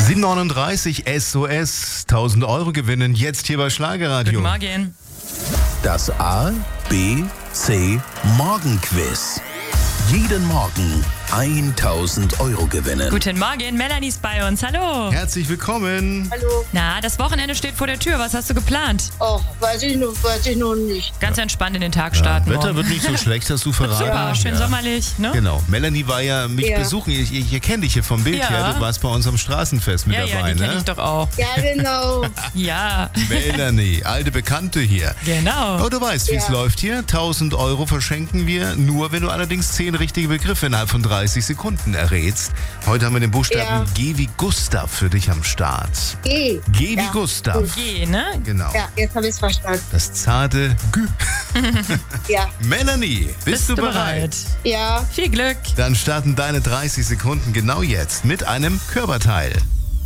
7:39 SOS, 1.000 Euro gewinnen, jetzt hier bei Schlagerradio. Guten Morgen. Das A, B, C Morgenquiz. Jeden Morgen 1.000 Euro gewinnen. Guten Morgen, Melanie ist bei uns. Hallo. Herzlich willkommen. Hallo. Na, das Wochenende steht vor der Tür. Was hast du geplant? Oh, weiß ich noch nicht. Ganz entspannt in den Tag starten. Wetter morgen. wird nicht so schlecht, hast du verraten. Super, schön sommerlich, ne? Genau. Melanie war ja mich besuchen. Ich erkenne dich hier vom Bild Ja. her. Du warst bei unserem Straßenfest mit Ja, dabei, die kenne ne? ich doch auch. Ja, genau. Ja, Melanie, alte Bekannte hier. genau. Aber du weißt, wie es läuft hier. 1.000 Euro verschenken wir, nur wenn du allerdings 10 richtige Begriffe innerhalb von 30 Sekunden errätst. Heute haben wir den Buchstaben G wie Gustav für dich am Start. G. G wie Gustav. G, ne? Genau. Ja, jetzt habe ich es verstanden. Das zarte G. Ja. Melanie, bist du bereit? Ja. Viel Glück. Dann starten deine 30 Sekunden genau jetzt mit einem Körperteil.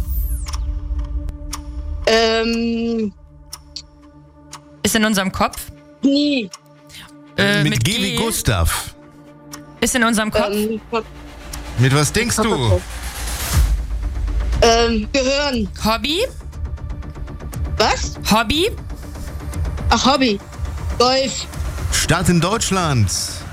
Ist in unserem Kopf. Nie. Mit G wie Gustav. Ist in unserem Kopf. Mit was denkst du? Gehirn. Hobby. Was? Hobby. Ach, Hobby. Golf. Stadt in Deutschland.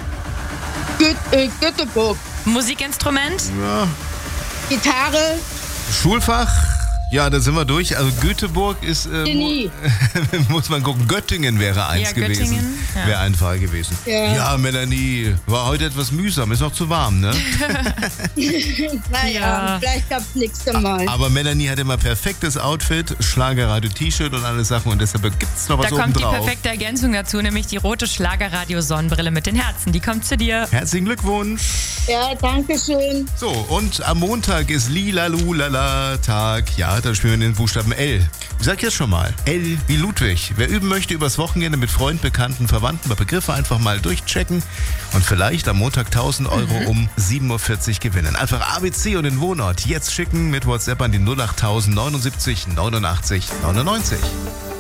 Göteborg. Musikinstrument. Ja. Gitarre. Schulfach. Ja, da sind wir durch. Also Göteborg ist, Genie. muss man gucken. Göttingen wäre eins gewesen. Göttingen, ja. Wäre ein Fall gewesen. Ja. Ja, Melanie, war heute etwas mühsam. Ist noch zu warm, ne? Naja, Ja. vielleicht gab es nächste Mal. Aber Melanie hat immer perfektes Outfit, Schlagerradio-T-Shirt und alle Sachen. Und deshalb gibt's noch was Da kommt die obendrauf. perfekte Ergänzung dazu, nämlich die rote Schlagerradio-Sonnenbrille mit den Herzen. Die kommt zu dir. Herzlichen Glückwunsch. Ja, danke schön. So, und am Montag ist Lila-Lulala-Tag. Ja, da spielen wir den Buchstaben L. Ich sag jetzt schon mal, L wie Ludwig. Wer üben möchte, übers Wochenende mit Freunden, Bekannten, Verwandten bei Begriffe einfach mal durchchecken und vielleicht am Montag 1.000 Euro um 7.40 Uhr gewinnen. Einfach ABC und den Wohnort jetzt schicken mit WhatsApp an die 08000 79 89 99.